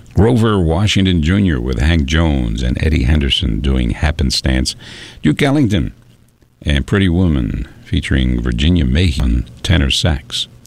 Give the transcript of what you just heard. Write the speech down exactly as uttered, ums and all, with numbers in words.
Grover Washington Junior with Hank Jones and Eddie Henderson doing Happenstance. Duke Ellington and Pretty Woman featuring Virginia Mayhew on tenor sax.